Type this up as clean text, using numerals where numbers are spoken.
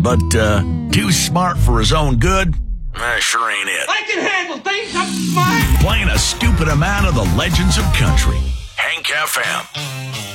but too smart for his own good? Sure ain't it. I can handle things. I'm smart. Playing a stupid amount of the legends of country. Hank FM.